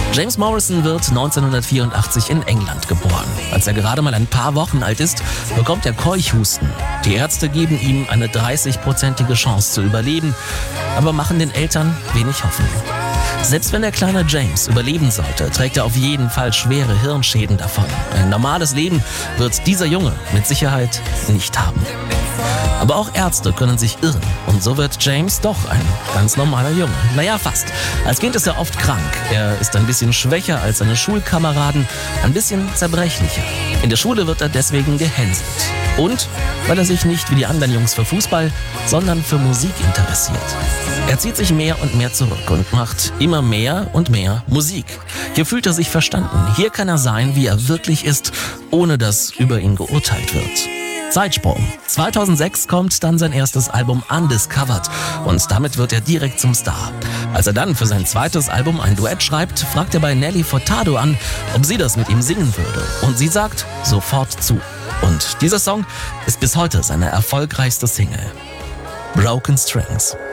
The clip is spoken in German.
James Morrison wird 1984 in England geboren. Als er gerade mal ein paar Wochen alt ist, bekommt er Keuchhusten. Die Ärzte geben ihm eine 30-prozentige Chance zu überleben, aber machen den Eltern wenig Hoffnung. Selbst wenn der kleine James überleben sollte, trägt er auf jeden Fall schwere Hirnschäden davon. Ein normales Leben wird dieser Junge mit Sicherheit nicht haben. Aber auch Ärzte können sich irren und so wird James doch ein ganz normaler Junge. Naja, fast. Als Kind ist er oft krank. Er ist ein bisschen schwächer als seine Schulkameraden, ein bisschen zerbrechlicher. In der Schule wird er deswegen gehänselt. Und weil er sich nicht wie die anderen Jungs für Fußball, sondern für Musik interessiert. Er zieht sich mehr und mehr zurück und macht immer mehr und mehr Musik. Hier fühlt er sich verstanden. Hier kann er sein, wie er wirklich ist, ohne dass über ihn geurteilt wird. Zeitsprung. 2006 kommt dann sein erstes Album Undiscovered und damit wird er direkt zum Star. Als er dann für sein zweites Album ein Duett schreibt, fragt er bei Nelly Furtado an, ob sie das mit ihm singen würde. Und sie sagt sofort zu. Und dieser Song ist bis heute seine erfolgreichste Single. Broken Strings.